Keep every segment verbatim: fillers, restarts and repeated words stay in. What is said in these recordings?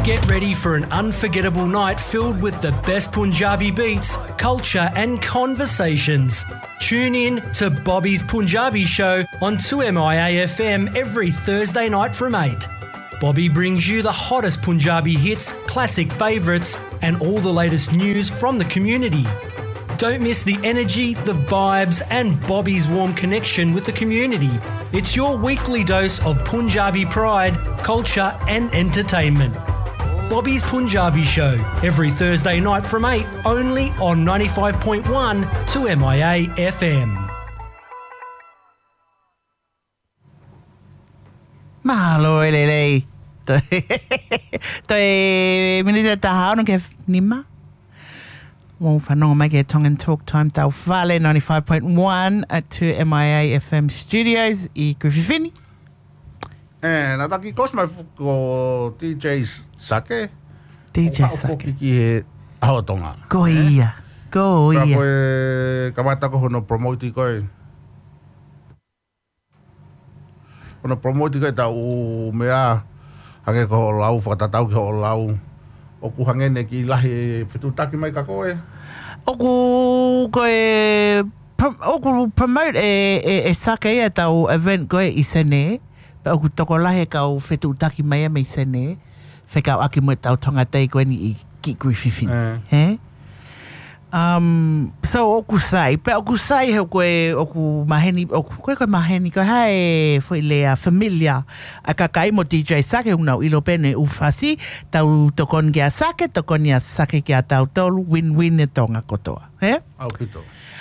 Get ready for an unforgettable night filled with the best Punjabi beats, culture and conversations. Tune in to Bobby's Punjabi Show on two M I A F M every Thursday night from eight. Bobby brings you the hottest Punjabi hits, classic favourites and all the latest news from the community. Don't miss the energy, the vibes and Bobby's warm connection with the community. It's your weekly dose of Punjabi pride, culture and entertainment. Bobby's Punjabi Show, every Thursday night from eight, only on ninety-five point one two M I A F M. Mahalo elele. Toi minute tahao no ke nima. Mo whanonga mai ke Tongan Talk Time tau whale ninety-five point one at two M I A F M Studios I Griffithini. Eh, nā taki kosma ko D J Sake. D J Sake. O ki he ahotonga. Ko ia. Ko ia. Ka koe, kamata ko hono promote koe. Hono promote koe tau mea hange ko lau, whakatatau ki ho lau. O ku hangene ki lahi whitutaki mai ka koe. O ku koe, o ku promote e, e, e Sake e tau event koe I sene. Pa o ku toko lahe kau whitutaki mai me sene. Whekau aki mo tau tonga tei koe ni I ki Griffithini. Uh. He? Um, so o ku sai, pe o ku sai he koe o ku maheni, o ku koe koe maheni koe hae foi lea familia. A kakai mo D J Sake unau ilo pene ufasi, tau tokon kia Sake, tokon ia Sake kia tau tolu, win-win e tonga kotoa. He? Au pito.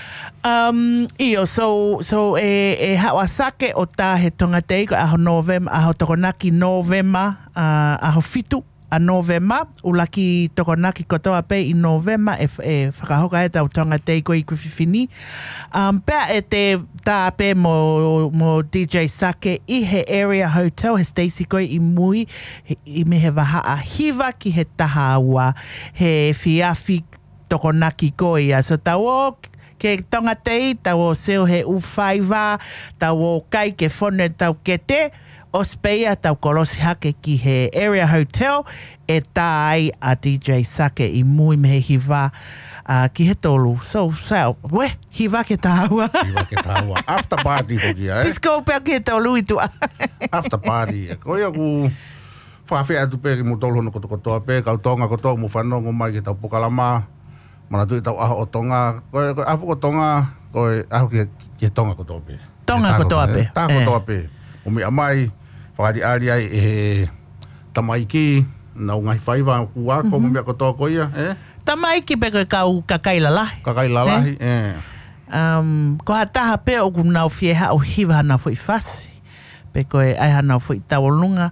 Um, iyo, so, so e, e hawa Sake o tā he tonga tei ko aho Novema, aho tokonaki Novema, uh, aho fitu a Novema, ulaki tokonaki kotoa pe I Novema e, e whakahoka e tau tonga tei ko I Griffithini. Um, pea e te tā pe mo, mo D J Sake I he area hotel, he Stacey koe I mui, he, I me he waha a hiva ki he taha ua, he fiafi tokonaki koe ia. So tau o ke tonga tei, tau o seo he uwhaiva, tau o kai ke whone tau kete, o speia tau kolosi hake ki he area hotel, e tai a D J Sake I mui me he hiva uh, ki he tolu. So, so, we, hiva ke tāua. Hiva ke tāua. After party hoki, eh? Disco pea ki he tolu I tua. After party. Koe aku whawhia atu pe ki mu tolu hono koto kotoa pe, kau tonga kotoa mu whanongo mai ki tau Pukalama. Mana tui tau aho o tonga, koe, koe afu o tonga, koe aho ki, ki tonga kotoa pe. Tonga kotoa pe. Tā kotoa pe. O mi amai, whakati ari ai e tamaiki, nau ngai whaiva ku ako, mm-hmm. Mumia kotoa koia, eh? Tamaiki pe koe kau kakai lalahi. Kakai lalahi, eh. eh. Um, ko ha taha pe o kunau fie ha o hiva hana fui fasi. Pe koe ai hana fui tawalunga.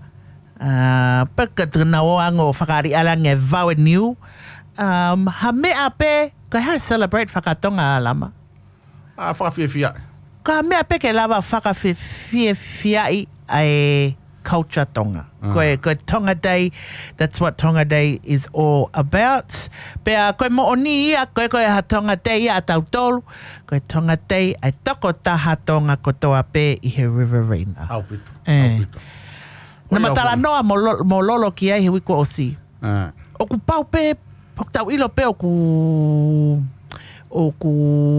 Uh, pe katrina o ango whakari alange vau e niu. Um, ha mea pe, ko ha celebrate whakatonga alama. Ah, whakawhia fia. Ko ha mea pe ke lava whakawhia fia I ai culture tonga. Uh. Koe, koe Tonga Day, that's what Tonga Day is all about. Pea koe mo oni ia, koe koe ha Tonga Day ia tau tolu. Koe Tonga Day ai toko taha tonga kotoa pe I he Riverina. Au pito, eh. au pito. Na matala noa mo, lo, mo lolo ki ai he wiko o si. Uh. O ku pau pe, tau ilo pe o ku o ku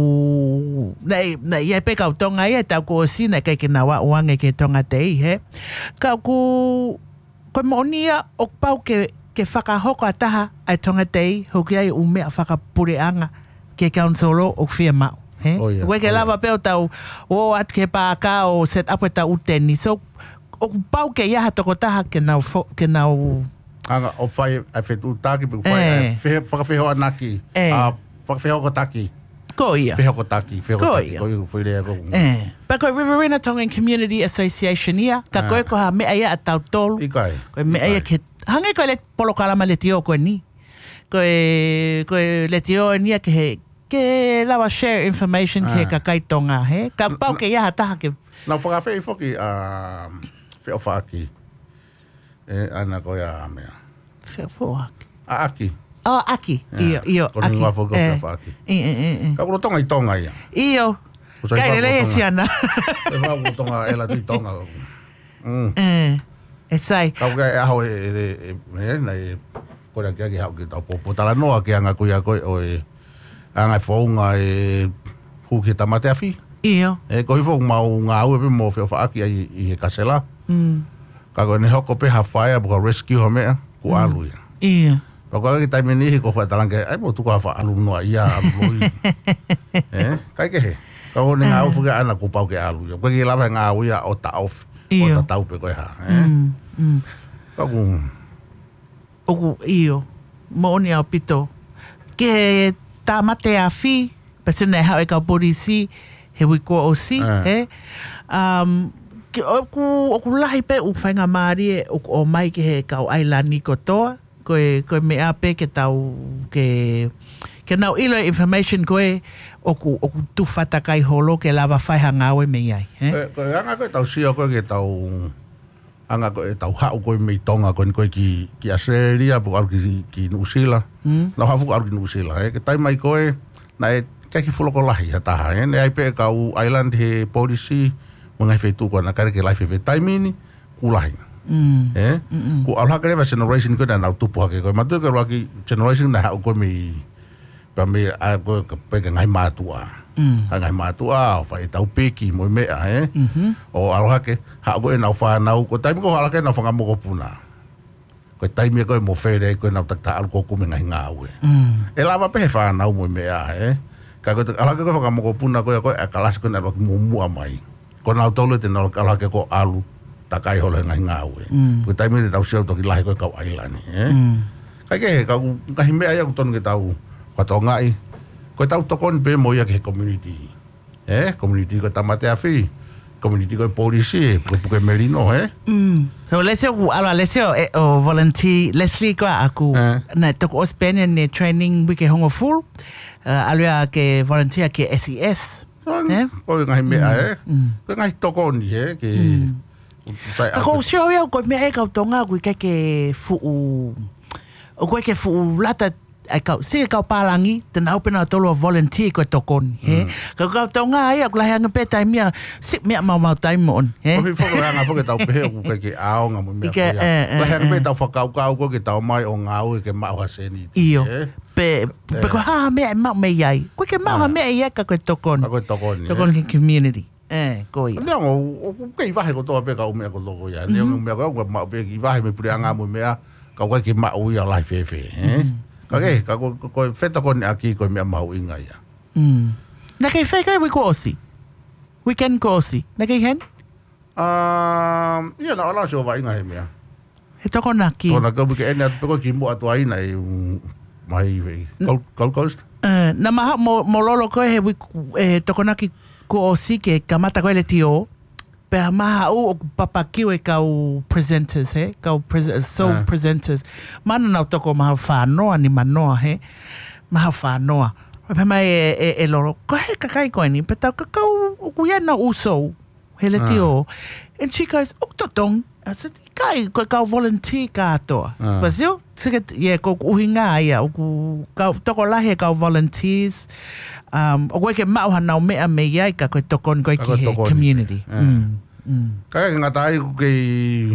nei nei ia pe kau tonga ia tau ko sina kai ke nawa wange ke tonga tei he ka ku ko monia o pau ke ke whakahoko ataha ai tonga tei hoki ai ume a whakapureanga ke councilo o fia mau he oh, yeah. we ke lava pe o tau o at ke pa ka o set up e tau uteni so o pau ke ia hatoko taha ke nau ke nau Anga o whai a whetu taki, pe whai a whakawheho anaki, a whakawheho ko taki. Ko ia. Wheho ko taki, wheho ko taki, ia. ko i whairea ko. Eh. Pa koe Riverina Tongan Community Association ia, ka koe ko ha mea ia a tau tolu. I kai. Koe mea ia ke, hange koe le polo kalama le tio koe ni. Koe, koe le tio ni ke he, ke lawa share information ke ka kai tonga, he? Ka pau ke ia hataha ke. Nau whakawhei whoki, a wheo whaaki. E ana ko ya mea. Wheo whaaki. A aki. Oh, aki. Iyo, iyo, aki. Ko ni wafo ko wheo whaaki. I, i, i. Ka kuro tonga I tonga ia. Iyo. Kai lele e siana. E wha kuro tonga e la tui tonga. Mm. Eh. E sai. Kau kai aho e e nei ko ra kia ki hau ki tau popo tala noa ki anga kuia koi oi anga fonga e hu ki tamate afi. Iyo. E ko i fo mau nga au e mo fe fa aki ai i kasela. Mm. Ka ko ne hoko pe ha fire bo rescue ho me ku alu. Iyo. Pa ko ki tai meni ko fa talange ai mo tu ko fa alu noa ia alu. Eh, kai ke he. Ka ko ne nga au fu ga ana ku pau ke alu. Ko ki lava nga au ia o ta off. O ta tau pe ko ha. Eh. Mm. Ka ku Oku iyo, mo ni au pito. Ke tamate a fi, pese ne hau e kau polisi, he wiko o si, uh. he. Um, ke oku, oku lahi pe u whainga maari e oku o mai ke he kau ailani kotoa, koe, koe me ape ke tau, ke, ke nau ilo information koe, oku, oku tufata kai holo ke lava whaiha ngawe me iai, he. Koe anga koe tau sia koe ke tau anga ko e tau hau koe mei tonga koe koe ki, ki Australia po au ki, ki Nusila. Mm. Nau hafu au ki Nusila. Eh. Ke tai mai koe, na e kai ki fuloko lahi hataha. Eh. Ne ai pe kau island he polisi, mga whetu koe na kare ke lai whewe taimini, ku lahi. Mm. Eh. Mm-mm. Ku alha kare wa generation koe na nau tupu hake koe. Matu ke waki generation na hau koe mei, pa mei a koe pe ke ngai mātua. Mm. Ngai mātua, o whai tau peki mo mea, eh? Mm-hmm. O aloha ke, haa koe nau whanau, ko taimi ko hala ke nau whangamoko puna. Ko taimi koe mo where, koe nau takta alu ko kume ngai ngāwe. Mm. E lava pe he whanau mo mea, eh? Ka koe aloha ke koe whangamoko puna, koe koe a kalasi koe nau waki mumua mai. Ko nau tolu te nau aloha ke ko alu, takai holo ngai ngāwe. Mm. Ko taimi te tau siau toki lahi koe kau ailani, eh? Mm. Kai ke, kau ngahi mea ia kutonu ke tau katongai. Ko tau tokon pe mo ia ke community. Eh, community ko tamate afi. Community ko polisi, ko puke melino, eh. Mm. So let's go ala let's go eh, oh, volunteer Leslie ko aku eh. Na toko ospene ne training wike hongo full. Uh, alua ke volunteer ke S E S. Eh? Ko ngai me eh. Ko ngai tokon eh ke Ka ko sio ia ko me e ka tonga ku ke ke fu o ko ke fu lata ai kau se kau palangi te na open tolo volunteer ko tokon he ka kau tonga ai aku lahi anga pe tai mia si mia mau mau tai mon he ko fo nga fo ke tau pe ku ke ao nga mo mia lahi anga pe tau fa kau kau ko ke tau mai o ngau ke mau haseni io pe pe ko ha me mau me ai ko ke mau me ai ka ko tokon ko tokon tokon ke community eh ko ia ne o ke va he ko to pe ka o me ko logo ya ne me ko mau pe ki va he me pure anga mo mea ka ko ke mau ia life fe he Kage, ka ko ko feta kon aki ko me mau inga ia. Mm. Na kay fe kay we ko osi. Weekend ko osi. Na kay hen? Um, ia na ala so va inga he me. He to kon aki. Ko na ko ke ena pe ko ki mo atu ai na mai ve. Gold Coast. Eh, na ma mo mo lolo ko he we eh to kon aki ko osi ke kamata ko le tio. Pe maha o papakiu e kau presenters he kau pres so uh. presenters mana na toko maha whanoa ni manoa he maha whanoa pe mai e, e, e loro ko he kakai koe ni pe tau kakau ukuia na uso he le tio uh. and she goes oktotong I said kai ko kau volunteer katoa uh. but you sikat ye ko uhinga ia ku kau toko lahe kau volunteers um o koe ke mau hanau mea me iai ka koe tokon koe ki he community mm. Mm. Kaya nga tayo kay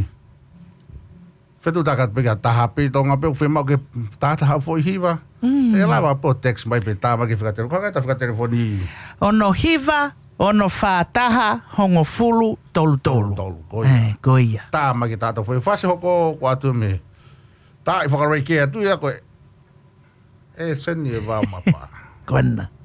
fetu takat pega tahapi to nga pe fema ke tata fo hiva te lava po text mai pe tama ke fica telefone ka ta fica telefone ono hiva ono fataha hongo fulu tolu tolu tolu eh goia tama ke tata fo fase hoko kwatu me ta i faka rei ke tu ya ko e sen ni va mapa kwana